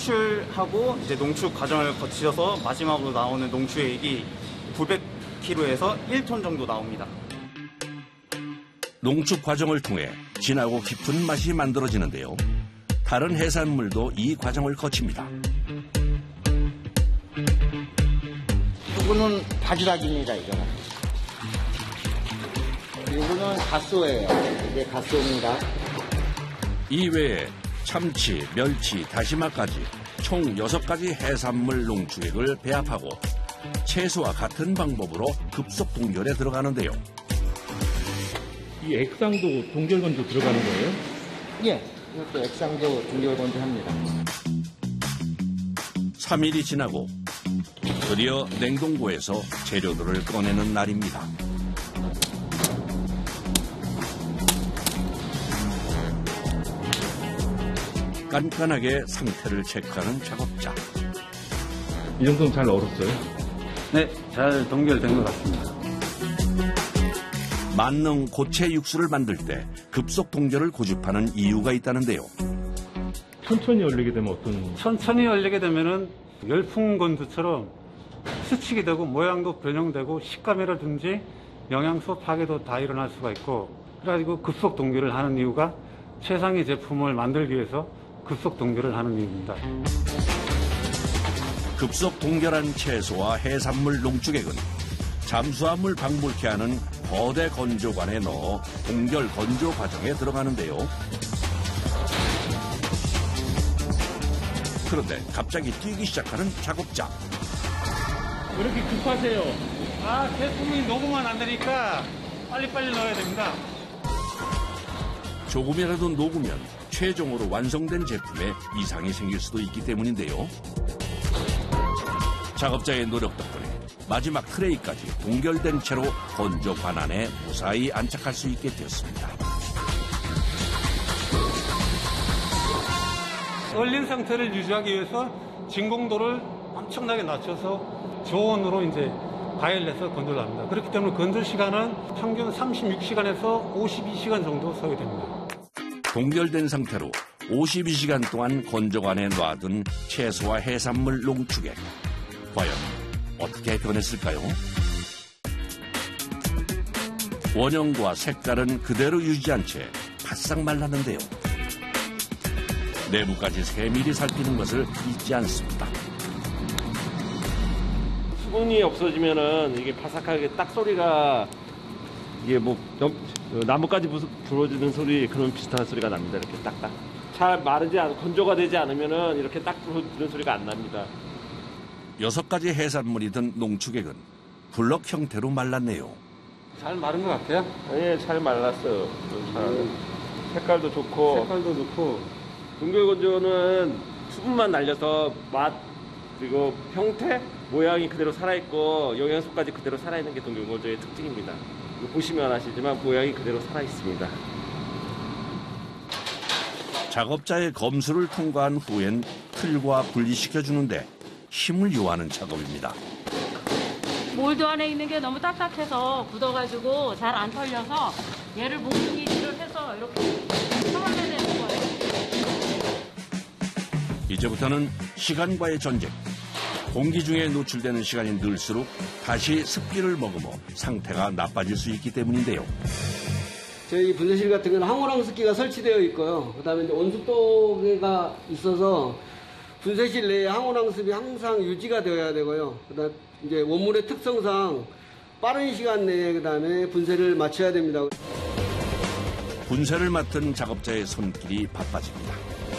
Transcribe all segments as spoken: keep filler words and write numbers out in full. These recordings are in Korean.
추출하고 이제 농축 과정을 거치셔서 마지막으로 나오는 농축액이 구백 킬로그램에서 일 톤 정도 나옵니다. 농축 과정을 통해 진하고 깊은 맛이 만들어지는데요. 다른 해산물도 이 과정을 거칩니다. 이거는 바지락입니다, 이거는. 이거는 갓소예요. 이게 갓소입니다. 이외에 참치, 멸치, 다시마까지 총 여섯 가지 해산물 농축액을 배합하고 채소와 같은 방법으로 급속 동결에 들어가는데요. 이 액상도 동결 건조 들어가는 거예요? 예, 이것도 액상도 동결 건조 합니다. 삼 일이 지나고 드디어 냉동고에서 재료들을 꺼내는 날입니다. 깐깐하게 상태를 체크하는 작업자. 이 정도는 잘 얼었어요? 네, 잘 동결된 것 같습니다. 만능 고체 육수를 만들 때 급속 동결을 고집하는 이유가 있다는데요. 천천히 얼리게 되면 어떤? 천천히 얼리게 되면은 열풍 건조처럼 스치게 되고 모양도 변형되고 식감이라든지 영양소 파괴도 다 일어날 수가 있고, 그래가지고 급속 동결을 하는 이유가 최상의 제품을 만들기 위해서 급속 동결을 하는 이유입니다. 급속 동결한 채소와 해산물 농축액은 잠수함을 방불케 하는 거대 건조관에 넣어 동결 건조 과정에 들어가는데요. 그런데 갑자기 뛰기 시작하는 작업자. 왜 이렇게 급하세요? 아, 제품이 녹으면 안 되니까 빨리빨리 넣어야 됩니다. 조금이라도 녹으면 최종으로 완성된 제품에 이상이 생길 수도 있기 때문인데요. 작업자의 노력 덕분에 마지막 트레이까지 동결된 채로 건조관 안에 무사히 안착할 수 있게 되었습니다. 얼린 상태를 유지하기 위해서 진공도를 엄청나게 낮춰서 저온으로 이제 가열해서 건조를 합니다. 그렇기 때문에 건조 시간은 평균 삼십육 시간에서 오십이 시간 정도 소요됩니다. 동결된 상태로 오십이 시간 동안 건조관에 놔둔 채소와 해산물 농축액. 과연 어떻게 변했을까요? 원형과 색깔은 그대로 유지한 채 바싹 말랐는데요. 내부까지 세밀히 살피는 것을 잊지 않습니다. 수분이 없어지면은 이게 바삭하게 딱 소리가 이게 뭐 나뭇가지 부러지는 소리 그런 비슷한 소리가 납니다. 이렇게 딱딱. 잘 마르지 않, 건조가 되지 않으면은 이렇게 딱 부러지는 소리가 안 납니다. 여섯 가지 해산물이 든 농축액은 블럭 형태로 말랐네요. 잘 마른 것 같아요. 예, 잘 말랐어요. 잘. 색깔도 좋고. 색깔도 좋고. 동결 건조는 수분만 날려서 맛 그리고 형태, 모양이 그대로 살아있고 영양소까지 그대로 살아있는 게 동결 건조의 특징입니다. 이거 보시면 아시지만 모양이 그대로 살아있습니다. 작업자의 검수를 통과한 후엔 틀과 분리시켜주는데 힘을 요하는 작업입니다. 몰드 안에 있는 게 너무 딱딱해서 굳어가지고 잘 안 털려서 얘를 뭉치기를 해서 이렇게 털어내야 되는 거예요. 이제부터는 시간과의 전쟁. 공기 중에 노출되는 시간이 늘수록 다시 습기를 머금어 상태가 나빠질 수 있기 때문인데요. 저희 분쇄실 같은 경우는 항우랑 습기가 설치되어 있고요. 그다음에 이제 온습도계가 있어서 분쇄실 내에 항우랑 습이 항상 유지가 되어야 되고요. 그다음 이제 원물의 특성상 빠른 시간 내에 그다음에 분쇄를 마쳐야 됩니다. 분쇄를 맡은 작업자의 손길이 바빠집니다.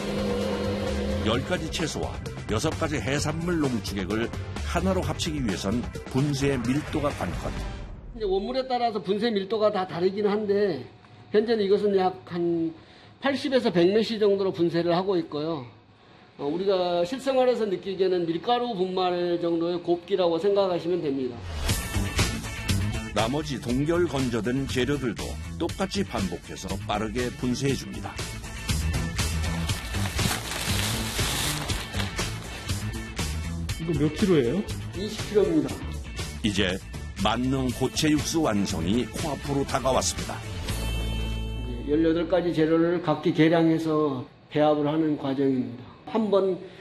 열 가지 채소와 여섯 가지 해산물 농축액을 하나로 합치기 위해선 분쇄의 밀도가 관건. 이제 원물에 따라서 분쇄 밀도가 다 다르긴 한데 현재는 이것은 약 한 팔십에서 백 메시 정도로 분쇄를 하고 있고요. 어, 우리가 실생활에서 느끼기에는 밀가루 분말 정도의 곱기라고 생각하시면 됩니다. 나머지 동결 건조된 재료들도 똑같이 반복해서 빠르게 분쇄해 줍니다. 이거 몇 킬로예요? 이십 킬로그램입니다. 이제 만능 고체 육수 완성이 코앞으로 다가왔습니다. 열여덟 가지 재료를 각기 계량해서 배합을 하는 과정입니다. 한 번